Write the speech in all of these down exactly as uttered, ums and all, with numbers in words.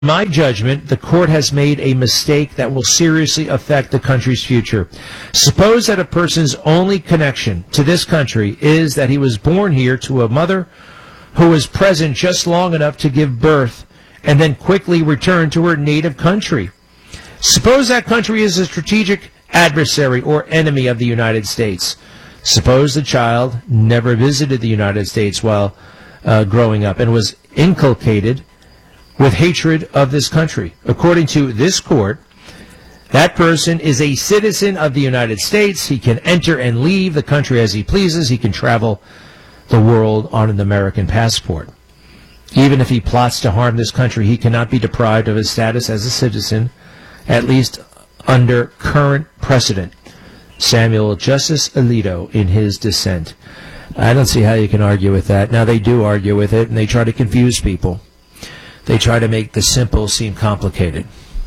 my judgment, the court has made a mistake that will seriously affect the country's future. Suppose that a person's only connection to this country is that he was born here to a mother who was present just long enough to give birth and then quickly returned to her native country. Suppose that country is a strategic adversary or enemy of the United States. Suppose the child never visited the United States while uh, growing up and was inculcated with hatred of this country. According to this court, that person is a citizen of the United States. He can enter and leave the country as he pleases. He can travel the world on an American passport. Even if he plots to harm this country, he cannot be deprived of his status as a citizen, at least under current precedent. Samuel Justice Alito in his dissent. I don't see how you can argue with that. Now, they do argue with it, and they try to confuse people. They try to make the simple seem complicated.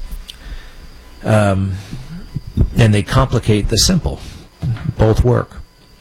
Um, and they complicate the simple. Both work.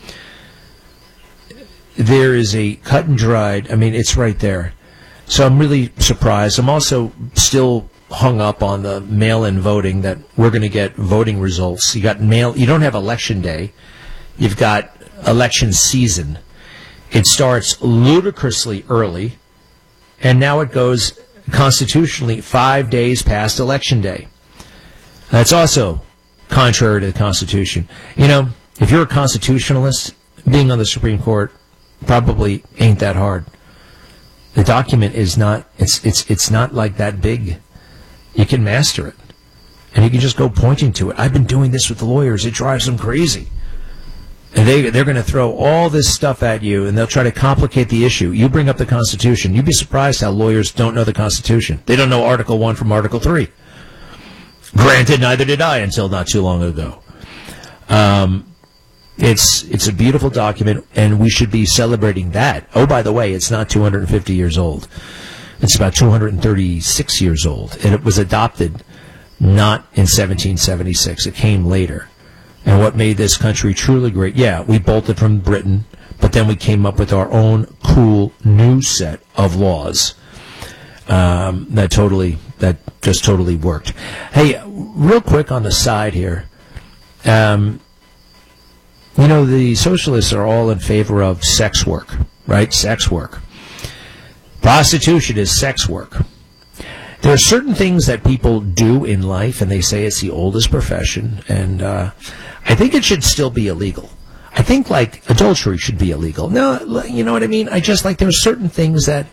There is a cut and dried, I mean, it's right there. So I'm really surprised. I'm also still hung up on the mail-in voting, that we're going to get voting results. You got mail, you don't have election day. You've got election season. It starts ludicrously early, and now it goes constitutionally five days past election day. That's also contrary to the Constitution. You know, if you're a constitutionalist, being on the Supreme Court probably ain't that hard. The document is not, it's, it's, it's not like that big. You can master it. And you can just go pointing to it. I've been doing this with the lawyers. It drives them crazy. And they, they're going to throw all this stuff at you, and they'll try to complicate the issue. You bring up the Constitution. You'd be surprised how lawyers don't know the Constitution. They don't know Article one from Article three. Granted, neither did I until not too long ago. Um, it's, it's a beautiful document, and we should be celebrating that. Oh, by the way, it's not two hundred fifty years old. It's about two hundred thirty-six years old, and it was adopted not in seventeen seventy-six. It came later. And what made this country truly great, yeah, we bolted from Britain, but then we came up with our own cool new set of laws um, that totally, that just totally worked. Hey, real quick on the side here, um, you know, the socialists are all in favor of sex work, right? Sex work. Prostitution is sex work. There are certain things that people do in life, and they say it's the oldest profession, and uh, I think it should still be illegal. I think, like, adultery should be illegal. No, you know what I mean? I just, like, there are certain things that,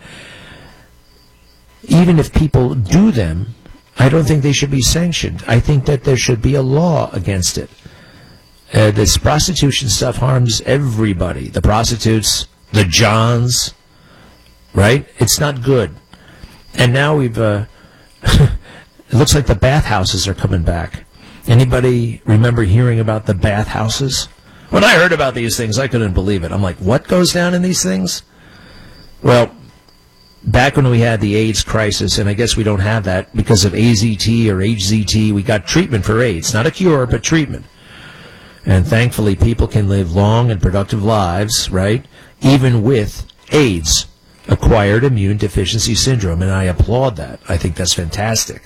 even if people do them, I don't think they should be sanctioned. I think that there should be a law against it. Uh, this prostitution stuff harms everybody. The prostitutes, the Johns, right? It's not good. And now we've... Uh, it looks like the bathhouses are coming back. Anybody remember hearing about the bathhouses? When I heard about these things, I couldn't believe it. I'm like, what goes down in these things? Well, back when we had the AIDS crisis, and I guess we don't have that because of A Z T or H Z T, we got treatment for AIDS. Not a cure, but treatment. And thankfully, people can live long and productive lives, right? Even with AIDS. Acquired immune deficiency syndrome, and I applaud that. I think that's fantastic.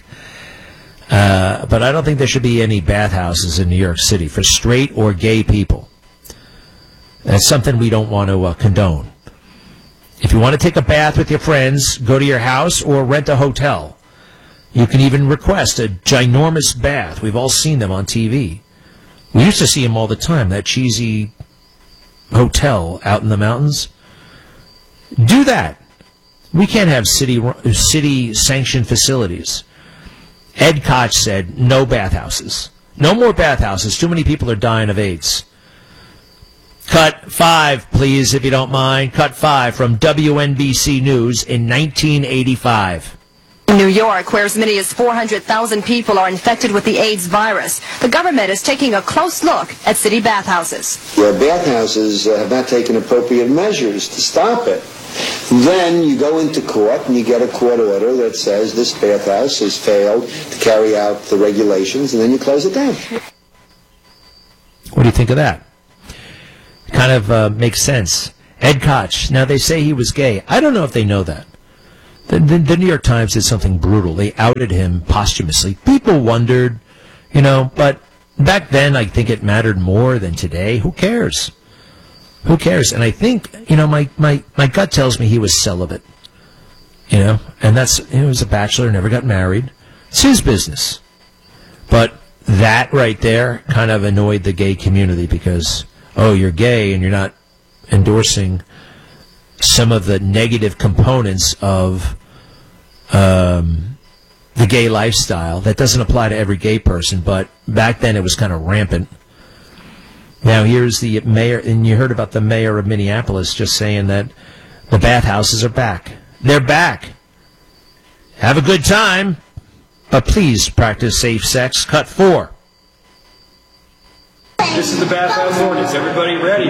Uh, but I don't think there should be any bathhouses in New York City for straight or gay people. That's something we don't want to uh, condone. If you want to take a bath with your friends, go to your house or rent a hotel. You can even request a ginormous bath. We've all seen them on T V. We used to see them all the time, that cheesy hotel out in the mountains. Do that. We can't have city city sanctioned facilities. Ed Koch said no bathhouses. No more bathhouses. Too many people are dying of AIDS. Cut five, please, if you don't mind. Cut five from W N B C News in nineteen eighty-five. In New York, where as many as four hundred thousand people are infected with the AIDS virus, the government is taking a close look at city bathhouses. Where bathhouses uh, have not taken appropriate measures to stop it. Then you go into court and you get a court order that says this bathhouse has failed to carry out the regulations, and then you close it down. What do you think of that? Kind of uh, makes sense. Ed Koch. Now, they say he was gay. I don't know if they know that. The, the, the New York Times did something brutal. They outed him posthumously. People wondered, you know, but back then I think it mattered more than today. Who cares? Who cares? And I think, you know, my, my, my gut tells me he was celibate. You know, and that's, he was a bachelor, never got married. It's his business. But that right there kind of annoyed the gay community because, oh, you're gay and you're not endorsing some of the negative components of um, the gay lifestyle. That doesn't apply to every gay person, but back then it was kind of rampant. Now here's the mayor, and you heard about the mayor of Minneapolis just saying that the bathhouses are back. They're back. Have a good time, but please practice safe sex. Cut four. This is the bathhouse ordinance. Everybody ready?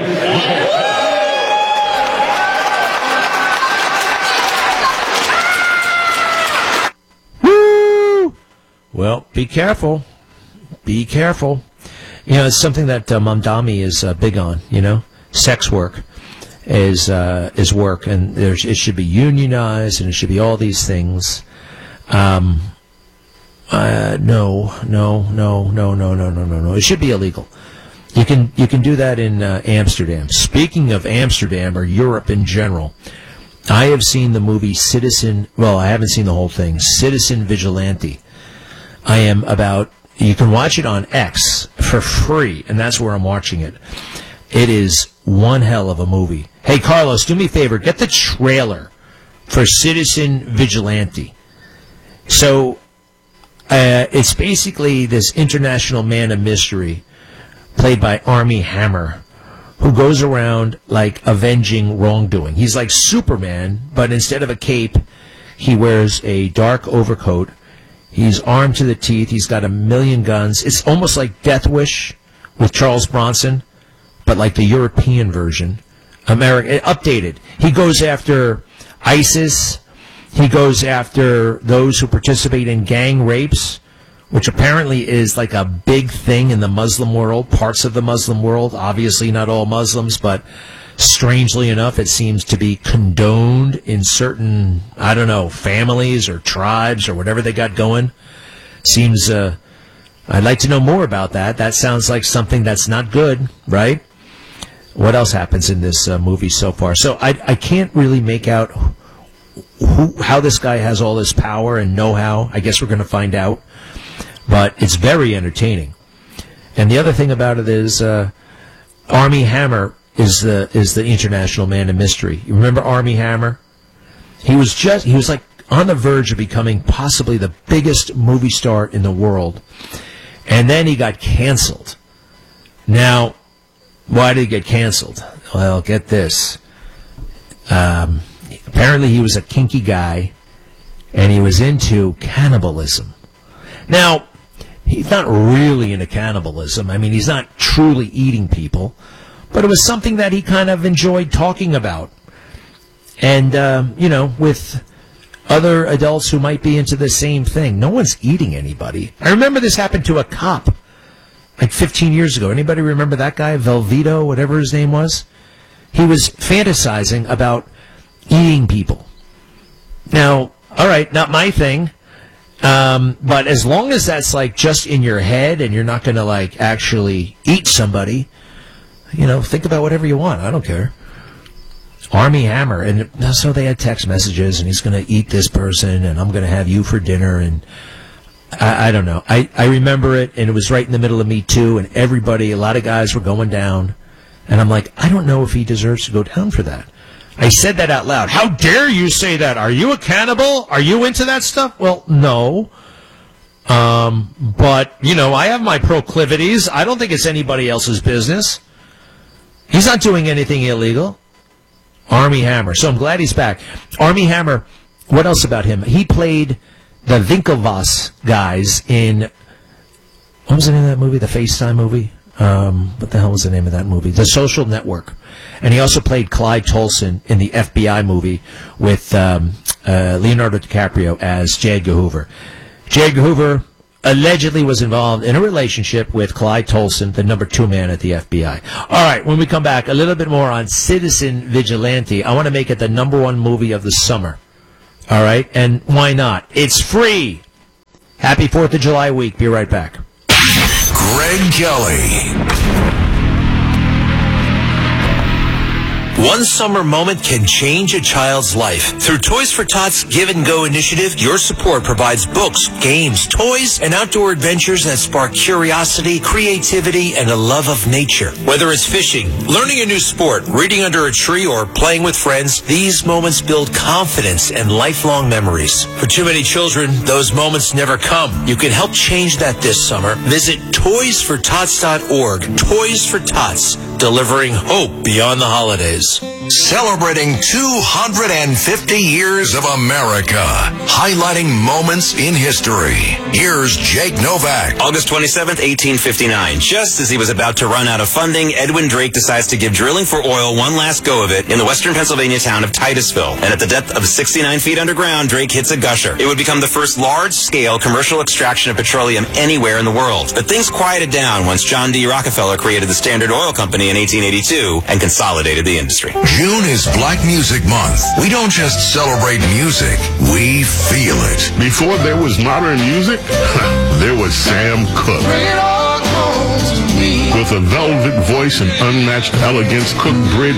Woo! Well, be careful. Be careful. You know, it's something that uh, Mamdani is uh, big on, you know, sex work. is uh, is work, and there's, it should be unionized, and it should be all these things. Um, uh, no, no, no, no, no, no, no, no, no. It should be illegal. You can you can do that in uh, Amsterdam. Speaking of Amsterdam or Europe in general, I have seen the movie Citizen. Well, I haven't seen the whole thing. Citizen Vigilante. I am about. You can watch it on X for free, and that's where I'm watching it. It is one hell of a movie. Hey, Carlos, do me a favor. Get the trailer for Citizen Vigilante. So, uh, it's basically this international man of mystery played by Armie Hammer, who goes around, like, avenging wrongdoing. He's like Superman, but instead of a cape, he wears a dark overcoat. He's armed to the teeth. He's got a million guns. It's almost like Death Wish with Charles Bronson, but like the European version, American, updated. He goes after ISIS. He goes after those who participate in gang rapes, which apparently is like a big thing in the Muslim world, parts of the Muslim world. Obviously not all Muslims, but strangely enough, it seems to be condoned in certain, I don't know, families or tribes or whatever they got going. Seems, uh, I'd like to know more about that. That sounds like something that's not good, right? What else happens in this uh, movie so far? So I, I can't really make out who, how this guy has all this power and know-how. I guess we're going to find out. But it's very entertaining. And the other thing about it is uh, Armie Hammer is the is the international man of mystery. You remember Armie Hammer? He was just he was like on the verge of becoming possibly the biggest movie star in the world. And then he got canceled. Now, why did he get canceled? Well, get this. Um, apparently he was a kinky guy, and he was into cannibalism. Now, he's not really into cannibalism. I mean, he's not truly eating people, but it was something that he kind of enjoyed talking about. And, um, you know, with other adults who might be into the same thing. No one's eating anybody. I remember this happened to a cop like fifteen years ago. Anybody remember that guy, Velveto, whatever his name was? He was fantasizing about eating people. Now, all right, not my thing. Um, but as long as that's like just in your head and you're not going to like actually eat somebody, you know, think about whatever you want. I don't care. Armie Hammer. And so they had text messages, and he's going to eat this person, and I'm going to have you for dinner. And I, I don't know. I, I remember it, and it was right in the middle of Me Too, and everybody, a lot of guys were going down. And I'm like, I don't know if he deserves to go down for that. I said that out loud. How dare you say that? Are you a cannibal? Are you into that stuff? Well, no. Um, but, you know, I have my proclivities. I don't think it's anybody else's business. He's not doing anything illegal. Armie Hammer. So I'm glad he's back. Armie Hammer, what else about him? He played the Winklevoss guys in, what was the name of that movie? The FaceTime movie? Um, what the hell was the name of that movie? The Social Network. And he also played Clyde Tolson in the F B I movie with um, uh, Leonardo DiCaprio as J. Edgar Hoover. J. Edgar Hoover allegedly was involved in a relationship with Clyde Tolson, the number two man at the F B I. All right, when we come back, a little bit more on Citizen Vigilante. I want to make it the number one movie of the summer. All right? And why not? It's free. Happy fourth of July week. Be right back. Greg Kelly. One summer moment can change a child's life. Through Toys for Tots Give and Go initiative, your support provides books, games, toys, and outdoor adventures that spark curiosity, creativity, and a love of nature. Whether it's fishing, learning a new sport, reading under a tree, or playing with friends, these moments build confidence and lifelong memories. For too many children, those moments never come. You can help change that this summer. Visit toys for tots dot org. Toys for Tots, delivering hope beyond the holidays. Celebrating two hundred fifty years of America, highlighting moments in history. Here's Jake Novak. August twenty-seventh, eighteen fifty-nine. Just as he was about to run out of funding, Edwin Drake decides to give drilling for oil one last go of it in the western Pennsylvania town of Titusville. And at the depth of sixty-nine feet underground, Drake hits a gusher. It would become the first large-scale commercial extraction of petroleum anywhere in the world. But things quieted down once John D. Rockefeller created the Standard Oil Company in eighteen eighty-two and consolidated the industry. June is Black Music Month. We don't just celebrate music, we feel it. Before there was modern music, there was Sam Cooke. With a velvet voice and unmatched elegance, Cooke bridged